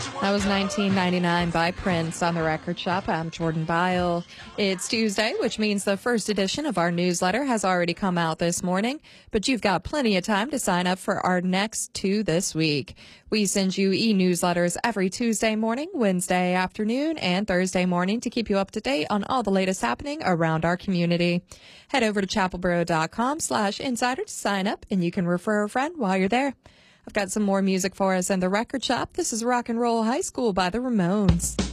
That was 1999 by Prince on the Record Shop. I'm Jordan Byle. It's Tuesday, which means the first edition of our newsletter has already come out this morning, but you've got plenty of time to sign up for our next two this week. We send you e-newsletters every Tuesday morning, Wednesday afternoon, and Thursday morning to keep you up to date on all the latest happening around our community. Head over to chapelboro.com/insider to sign up, and you can refer a friend while you're there. I've got some more music for us in the Record Shop. This is Rock and Roll High School by the Ramones.